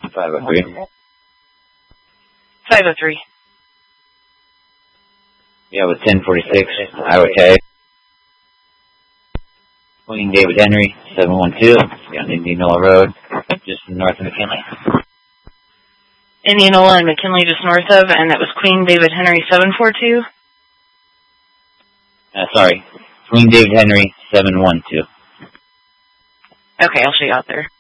503. 503. Yeah, with 1046, Highway K. Queen David Henry, 712, on Indianola Road, just north of McKinley. Indianola and McKinley just north of, and that was Queen David Henry 742? Sorry, Queen David Henry 712. Okay, I'll show you out there.